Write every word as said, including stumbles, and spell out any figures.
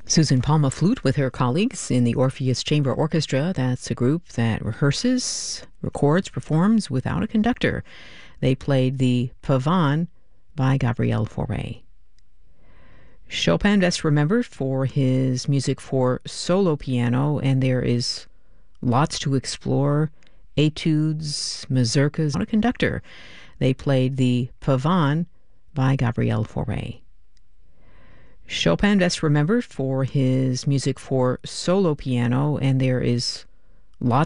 Susan Palma Flute with her colleagues in the Orpheus Chamber Orchestra. That's a group that rehearses, records, performs without a conductor. They played the Pavane by Gabriel Fauré. Chopin best remembered for his music for solo piano, and there is lots to explore. Etudes, mazurkas, without a conductor. They played the Pavane by Gabriel Fauré. Chopin best remembered for his music for solo piano, and there is